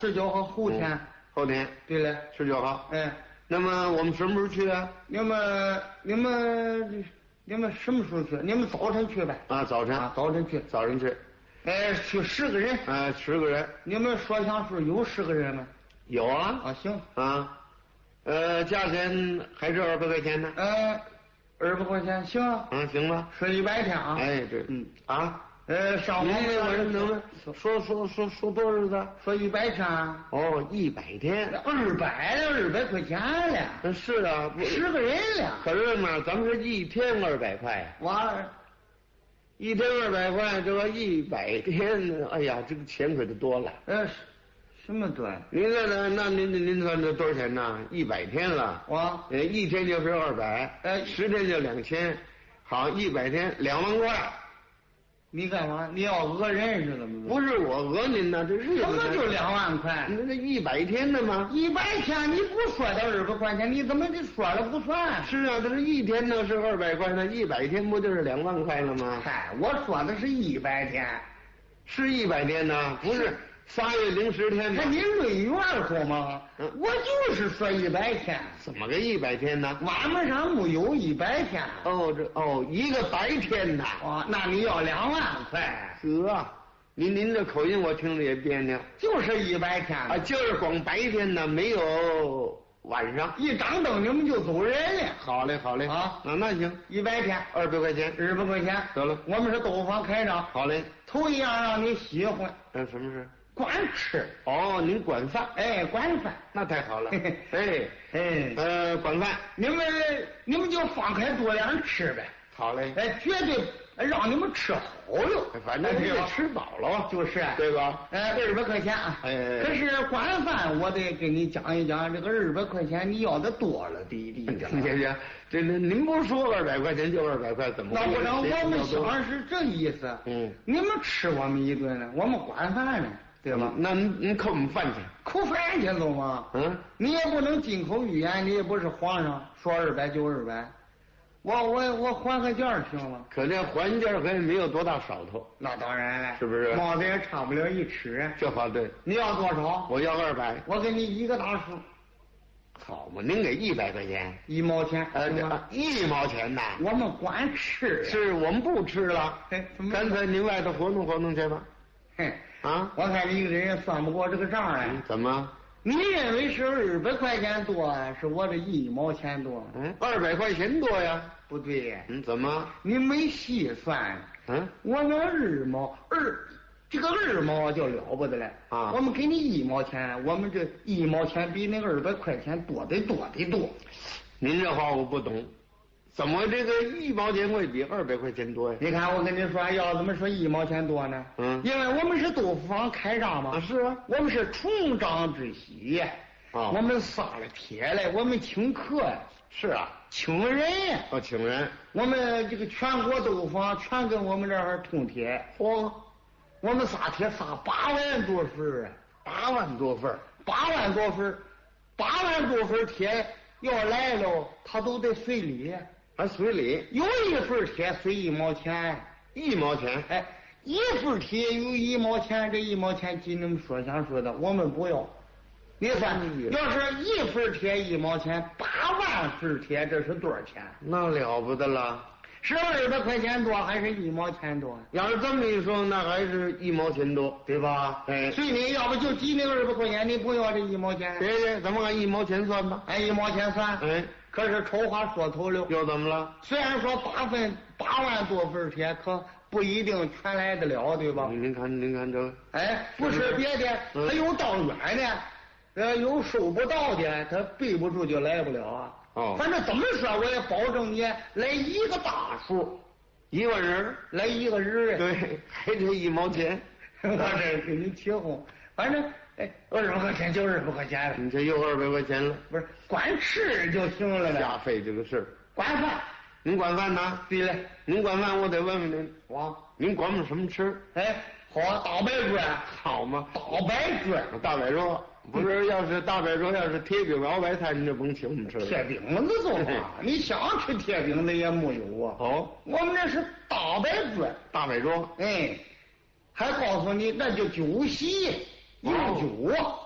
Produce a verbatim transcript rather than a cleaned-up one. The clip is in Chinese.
十九号后天、嗯， 后天。 对了， 十九号。 哎， 那么我们什么时候去啊？ 你们你们你们什么时候去？你们早晨去呗。 啊，早晨啊，早晨去， 早晨去。 哎，去十个人。 哎，十个人。 你们说相数有十个人吗？ 有啊。 啊，行。 啊，呃，价钱还是二百块钱呢。 呃，二百块钱行啊。 啊，行吧。 说一百天啊。 哎，对。嗯。啊。 呃，上您这玩意能说说说说多少日子？ 说一百天。 哦，一百天。 二百了，二百块钱了。 是啊， 十个人了。 可是嘛，咱们是一天二百块。 完了， 一天二百块，这个一百天，哎呀，这个钱可就多了。 呃，什么多？ 您这呢？那您您算这多少钱呢？一百天了。 哇， 呃，一天就是二百， 呃， 十天就两千，好，一百天两万块。 你干嘛？你要讹人是怎么着？ 不是我讹您呢，这日子怎么就两万块？ 那这一百天的吗？ 一百天你不说的二百块钱，你怎么就说了不算？ 是啊，这是一天呢是二百块，那一百天不就是两万块了吗？ 嗨，我说的是一百天， 是一百天呢，不是仨月零十天吗？ 那你论元户吗？嗯，我就是说一百天。 怎么个一百天呢？ 网门上没有一百天。 哦，这哦一个白天呐。 哦，那你要两万块。 呵，您您这口音我听着也别扭。 就是一百天啊，就是光白天呢，没有晚上。 一张灯你们就走人了。 好嘞，好嘞啊， 那那行， 一百天二百块钱， 二百块钱得了。 我们是豆腐坊开张。 好嘞。 头一样让你喜欢。 嗯，什么事？ 管吃。 哦，您管饭。 哎，管饭， 那太好了。哎哎， 呃，管饭， 你们你们就放开多量吃呗。 好嘞。 哎，绝对让你们吃好了。 反正得吃饱了， 就是对吧？ 哎，二百块钱啊。 哎， 可是管饭我得给你讲一讲，这个二百块钱你要的多了，弟弟。 行行，这这您不说二百块钱就二百块，怎么？ 那不然我们想是这意思。 嗯， 你们吃我们一顿呢，我们管饭呢。对吧？ 那您您扣我们饭去， 扣饭去走吗？ 嗯， 你也不能金口玉言，你也不是皇上，说二百就二百，我我我还个价行吗？ 可这还价可也没有多大少头。 那当然了， 是不是？ 帽子也差不了一尺。 这话对。 你要多少？ 我要二百。 我给你一个大数。 好嘛，您给一百块钱， 一毛钱。 呃，一毛钱呐。 我们管吃。 是我们不吃了。 哎， 干脆您外头活动活动去吧。 嘿。 啊！ 我看你这人算不过这个账来。 怎么？ 你认为是二百块钱多，是我这一毛钱多？ 嗯，二百块钱多呀。 不对。 嗯，怎么？ 你没细算。 嗯， 我那二毛二，这个二毛就了不得了啊！ 我们给你一毛钱，我们这一毛钱比那二百块钱多得多得多。 您这话我不懂。怎么这个一毛钱会比二百块钱多呀？ 你看我跟你说，要怎么说一毛钱多呢？ 嗯， 因为我们是豆腐坊开张嘛。 啊，是啊， 我们是重张之喜呀。 啊， 我们撒了铁来，我们请客呀。 是啊， 请人呀。 哦，请人。 我们这个全国豆腐坊全跟我们这儿通铁。 嚯， 我们撒铁撒八万多份啊！ 八万多份， 八万多份，八万多份铁要来了，他都得随礼。 还随礼， 有一份铁随一毛钱， 一毛钱。 哎，一份铁有一毛钱，这一毛钱尽你们说想说的，我们不要。你算，要是一份铁一毛钱，八万份铁，这是多少钱？ 那了不得了。 是二百块钱多还是一毛钱多？ 要是这么一说，那还是一毛钱多， 对吧？ 哎， 所以你要不就抵那二百块钱，你不要这一毛钱。 对对，咱们按一毛钱算吧。 按一毛钱算。 哎， 可是丑话说头了， 又怎么了？ 虽然说八份八万多份铁，可不一定全来得了，对吧？ 您看，您看这个。 哎，不是别的， 嗯、 他有到远的，呃，有收不到的，他备不住就来不了啊。 哦， 反正怎么说，我也保证你来一个大数。 一个人来一个人， 对，还得一毛钱， 我这给你起哄，反正哎，二百块钱就二百块钱了。 你这又二百块钱了， 不是管吃就行了。 加费这个事儿， 管饭， 您管饭呢？ 对了， 您管饭，我得问问您， 我您管我们什么吃？ 哎，好大白猪， 好吗？ 大白猪， 大白肉。不是，要是大白肉，要是铁饼熬白菜，你就甭请我们吃了。 铁饼子做嘛？你想吃铁饼子也没有啊。 哦， 我们这是大白猪， 大白粥。 哎，还告诉你，那叫酒席，饮酒。哦